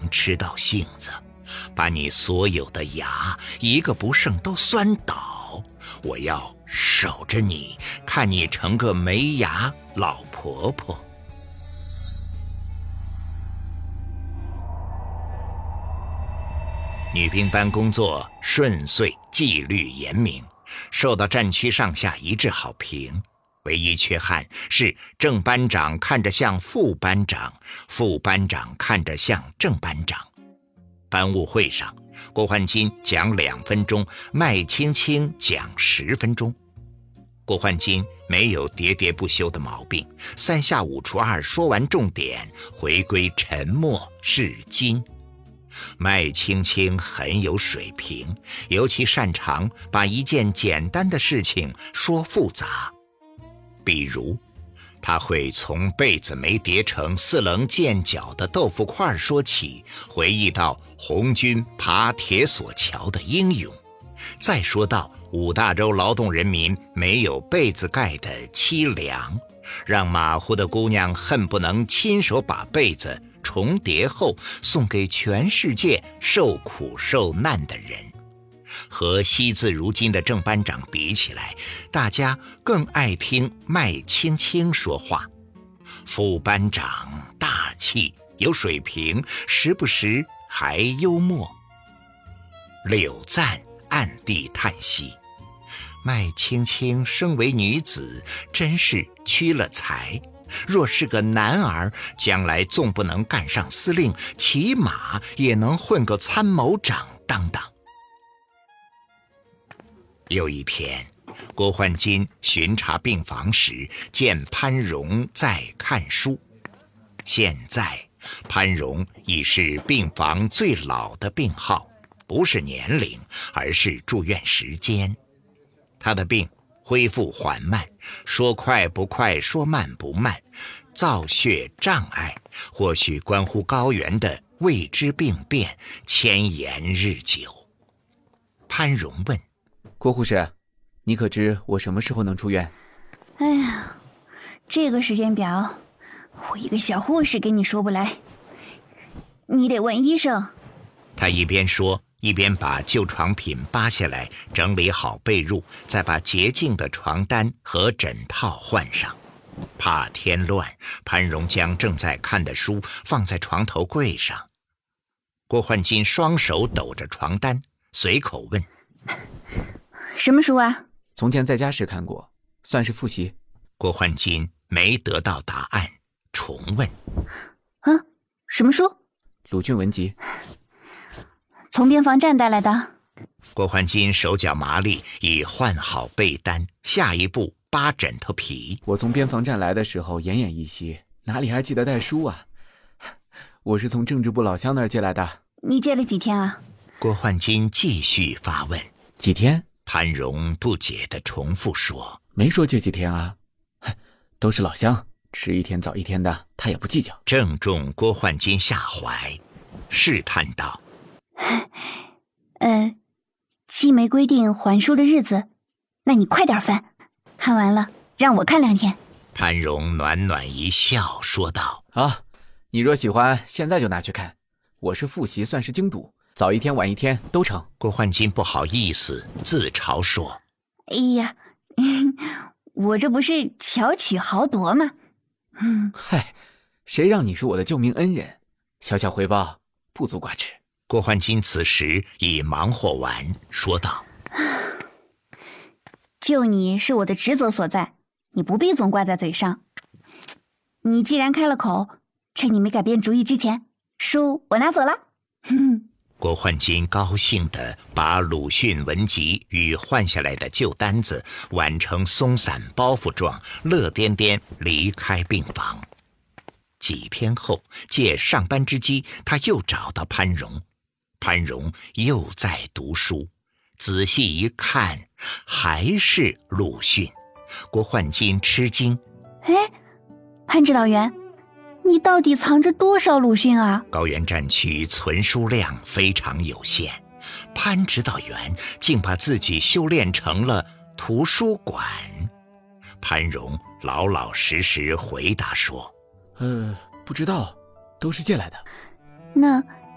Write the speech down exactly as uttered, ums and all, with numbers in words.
吃到杏子，把你所有的牙一个不剩都酸倒，我要守着你，看你成个没牙老婆婆。女兵班工作顺遂，纪律严明，受到战区上下一致好评。唯一缺憾是正班长看着像副班长，副班长看着像正班长。班务会上，郭焕金讲两分钟，麦青青讲十分钟。郭焕金没有喋喋不休的毛病，三下五除二说完重点，回归沉默是金。麦青青很有水平，尤其擅长把一件简单的事情说复杂。比如他会从被子没叠成四棱见角的豆腐块说起，回忆到红军爬铁索桥的英勇，再说到五大洲劳动人民没有被子盖的凄凉，让马虎的姑娘恨不能亲手把被子重叠后送给全世界受苦受难的人。和惜字如金的郑班长比起来，大家更爱听麦青青说话。副班长大气有水平，时不时还幽默。柳赞暗地叹息，麦青青身为女子，真是屈了才。若是个男儿，将来纵不能干上司令，起码也能混个参谋长当当。有一天，郭焕金巡查病房时，见潘荣在看书。现在潘荣已是病房最老的病号，不是年龄，而是住院时间。他的病恢复缓慢，说快不快，说慢不慢，造血障碍或许关乎高原的未知病变，迁延日久。潘荣问： 郭护士，你可知我什么时候能出院？ 哎呀，这个时间表我一个小护士给你说不来，你得问医生。 他一边说一边把旧床品扒下来，整理好被褥，再把洁净的床单和枕套换上。怕添乱，潘荣将正在看的书放在床头柜上。郭焕金双手抖着床单，随口问： 什么书啊？ 从前在家时看过，算是复习。 郭焕金没得到答案，重问： 啊，什么书？ 鲁迅文集。 从边防站带来的。 郭焕金手脚麻利，已换好被单，下一步扒枕头皮。 我从边防站来的时候奄奄一息，哪里还记得带书啊？我是从政治部老乡那儿借来的。 你借了几天啊？ 郭焕金继续发问。 几天？ 潘荣不解地重复说： 没说借几天啊，都是老乡，迟一天早一天的，他也不计较。 正中郭焕金下怀，试探道： 呃，既没规定还书的日子，那你快点翻，看完了让我看两天。 潘荣暖暖一笑说道： 啊，你若喜欢，现在就拿去看，我是复习，算是精读，早一天晚一天都成。 郭焕金不好意思，自嘲说： 哎呀，我这不是巧取豪夺吗？ 嗯，嗨，谁让你是我的救命恩人，小小回报不足挂齿。 郭焕金此时已忙活完，说道： 救你是我的职责所在，你不必总挂在嘴上。你既然开了口，趁你没改变主意之前，书我拿走了。 郭焕金高兴地把鲁迅文集与换下来的旧单子挽成松散包袱状，乐颠颠离开病房。几天后，借上班之机，他又找到潘荣。潘荣又在读书，仔细一看，还是鲁迅。郭焕金吃惊： 哎，潘指导员，你到底藏着多少鲁迅啊？ 高原战区存书量非常有限，潘指导员竟把自己修炼成了图书馆。潘荣老老实实回答说： 呃，不知道，都是借来的。 那